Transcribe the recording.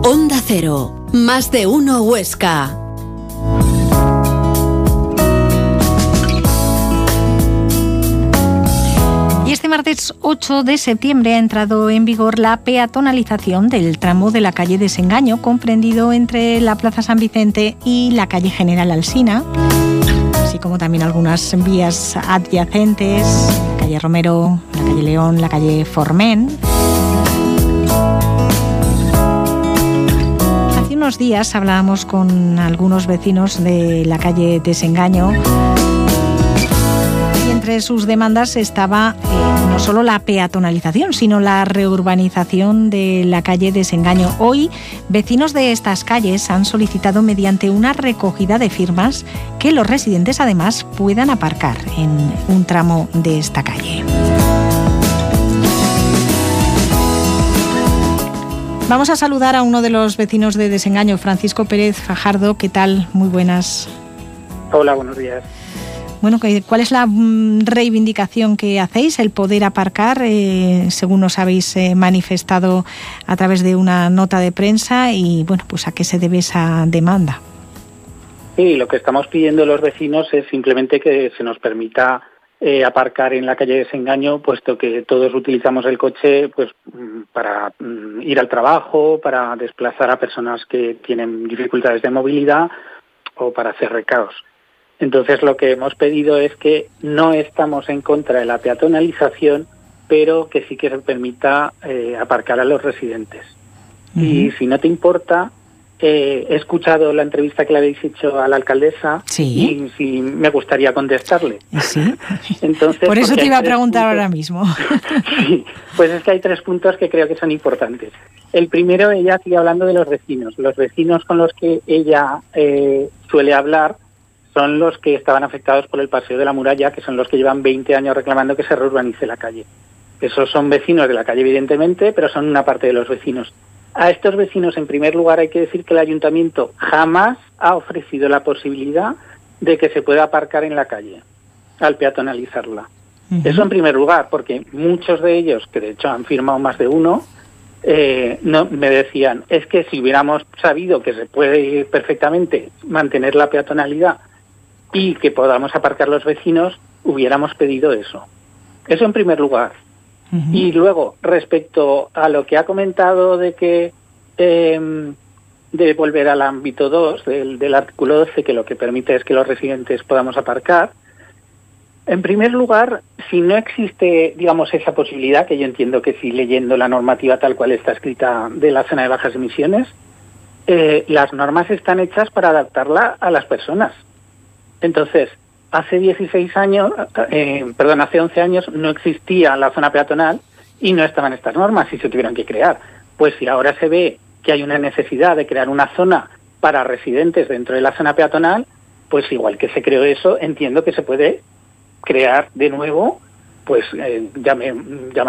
Onda Cero, Más de Uno Huesca. Y este martes 8 de septiembre ha entrado en vigor la peatonalización del tramo de la calle Desengaño, comprendido entre la Plaza San Vicente y la calle General Alsina, así como también algunas vías adyacentes, la calle Romero, la calle León, la calle Forment. Hace unos días hablábamos con algunos vecinos de la calle Desengaño. Entre sus demandas estaba no solo la peatonalización, sino la reurbanización de la calle Desengaño. Hoy, vecinos de estas calles han solicitado mediante una recogida de firmas que los residentes además puedan aparcar en un tramo de esta calle. Vamos a saludar a uno de los vecinos de Desengaño, Francisco Pérez Fajardo. ¿Qué tal? Muy buenas. Hola, buenos días. Bueno, ¿cuál es la reivindicación que hacéis? El poder aparcar, según nos habéis manifestado a través de una nota de prensa, y bueno, pues ¿a qué se debe esa demanda? Sí, lo que estamos pidiendo los vecinos es simplemente que se nos permita aparcar en la calle Desengaño, puesto que todos utilizamos el coche pues para ir al trabajo, para desplazar a personas que tienen dificultades de movilidad o para hacer recados. Entonces lo que hemos pedido es que no estamos en contra de la peatonalización, pero que sí que se permita aparcar a los residentes. Uh-huh. Y si no te importa, he escuchado la entrevista que le habéis hecho a la alcaldesa. Sí. Y sí, me gustaría contestarle. Sí. Entonces, por eso te iba a preguntar ahora mismo. Sí, pues es que hay 3 puntos que creo que son importantes. El primero, ella sigue hablando de los vecinos. Los vecinos con los que ella suele hablar son los que estaban afectados por el Paseo de la Muralla, que son los que llevan 20 años reclamando que se reurbanice la calle. Esos son vecinos de la calle, evidentemente, pero son una parte de los vecinos. A estos vecinos, en primer lugar, hay que decir que el ayuntamiento jamás ha ofrecido la posibilidad de que se pueda aparcar en la calle al peatonalizarla. Uh-huh. Eso en primer lugar, porque muchos de ellos, que de hecho han firmado más de uno, no me decían, es que si hubiéramos sabido que se puede perfectamente mantener la peatonalidad y que podamos aparcar los vecinos, hubiéramos pedido eso. Eso en primer lugar. Uh-huh. Y luego, respecto a lo que ha comentado de que de volver al ámbito 2 del artículo 12, que lo que permite es que los residentes podamos aparcar, en primer lugar, si no existe, digamos, esa posibilidad, que yo entiendo que sí, leyendo la normativa tal cual está escrita de la zona de bajas emisiones, las normas están hechas para adaptarla a las personas. Entonces, hace 11 años no existía la zona peatonal y no estaban estas normas y se tuvieron que crear. Pues si ahora se ve que hay una necesidad de crear una zona para residentes dentro de la zona peatonal, pues igual que se creó eso, entiendo que se puede crear de nuevo, pues